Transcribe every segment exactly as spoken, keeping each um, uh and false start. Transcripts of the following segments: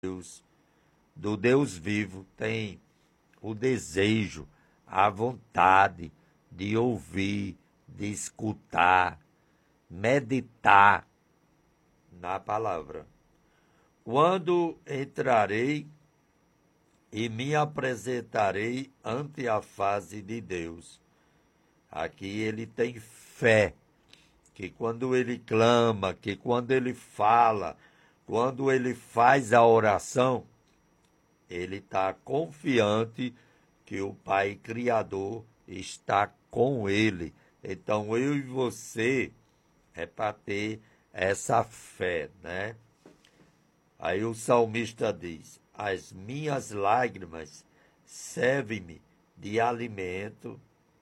Deus, do Deus vivo, tem o desejo, a vontade de ouvir, de escutar, meditar na palavra. Quando entrarei e me apresentarei ante a face de Deus. Aqui ele tem fé, que quando ele clama, que quando ele fala, quando ele faz a oração, ele está confiante que o Pai Criador está com ele. Então eu e você é para ter essa fé, né? Aí o salmista diz: as minhas lágrimas servem-me de alimento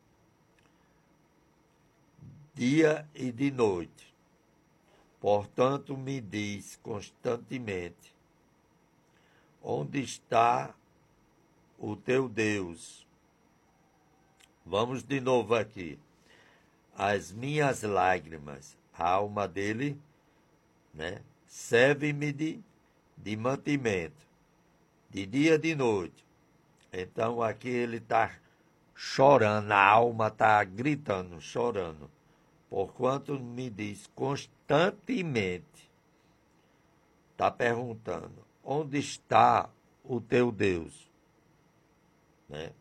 dia e de noite. Portanto, me diz constantemente: onde está o teu Deus? Vamos de novo aqui. As minhas lágrimas, a alma dele, né, serve-me de, de mantimento, de dia e de noite. Então aqui ele está chorando, a alma está gritando, chorando. Porquanto me diz constantemente, está perguntando: onde está o teu Deus? Né?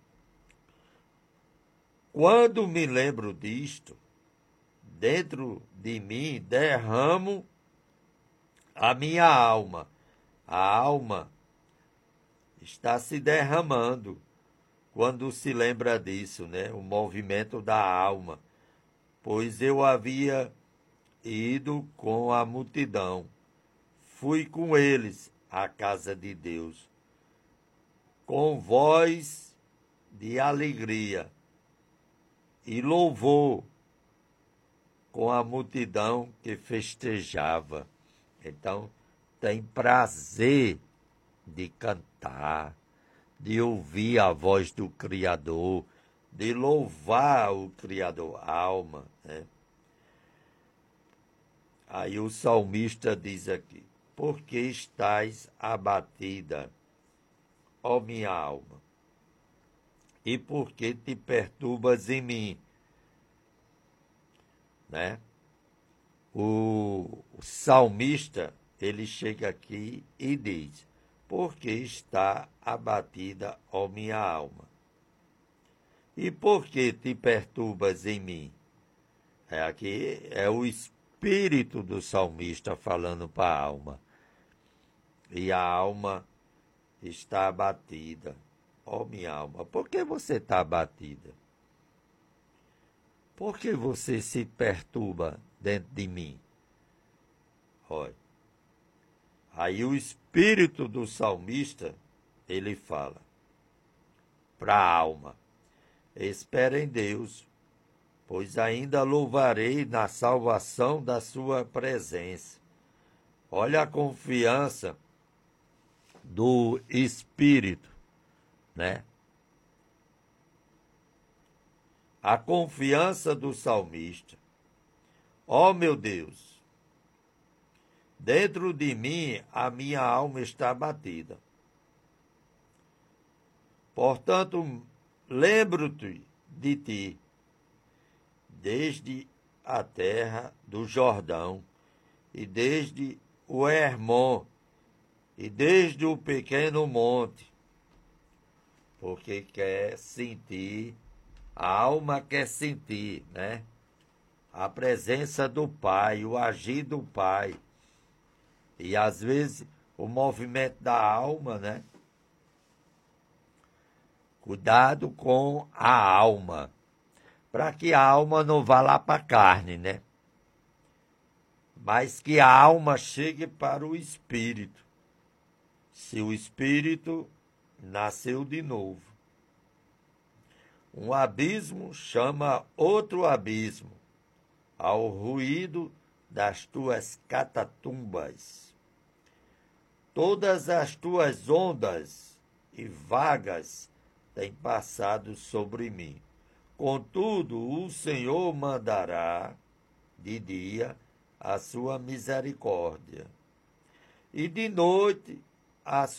Quando me lembro disto, dentro de mim derramo a minha alma. A alma está se derramando quando se lembra disso, né? O movimento da alma. Pois eu havia ido com a multidão, fui com eles à casa de Deus, com voz de alegria e louvor, com a multidão que festejava. Então, tem prazer de cantar, de ouvir a voz do Criador, de louvar o Criador, a alma, né? Aí o salmista diz aqui: por que estás abatida, ó minha alma? E por que te perturbas em mim? Né? O, o salmista, ele chega aqui e diz: por que está abatida, ó minha alma? E por que te perturbas em mim? É, aqui é o espírito do salmista falando para a alma. E a alma está abatida. Ó minha alma, por que você está abatida? Por que você se perturba dentro de mim? Olha. Aí o espírito do salmista, ele fala para a alma: espera em Deus, pois ainda louvarei na salvação da sua presença. Olha a confiança do espírito, né? A confiança do salmista. Ó meu Deus, dentro de mim a minha alma está abatida. Portanto, lembro-te de ti, desde a terra do Jordão, e desde o Hermon, e desde o pequeno monte, porque quer sentir, a alma quer sentir, né? A presença do Pai, o agir do Pai. E às vezes o movimento da alma, né? Cuidado com a alma, para que a alma não vá lá para a carne, né? Mas que a alma chegue para o espírito. Se o espírito nasceu de novo. Um abismo chama outro abismo, ao ruído das tuas catatumbas. Todas as tuas ondas e vagas têm passado sobre mim. Contudo, o Senhor mandará de dia a sua misericórdia, e de noite a